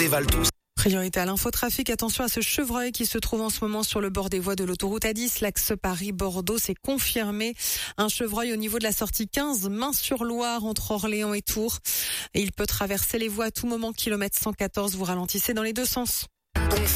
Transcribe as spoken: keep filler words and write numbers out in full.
et Val d'Oust. Priorité à l'infotrafic, attention à ce chevreuil qui se trouve en ce moment sur le bord des voies de l'autoroute A dix, l'axe Paris-Bordeaux, c'est confirmé. Un chevreuil au niveau de la sortie quinze, Main-sur-Loire, entre Orléans et Tours. Et il peut traverser les voies à tout moment, kilomètre cent quatorze, vous ralentissez dans les deux sens.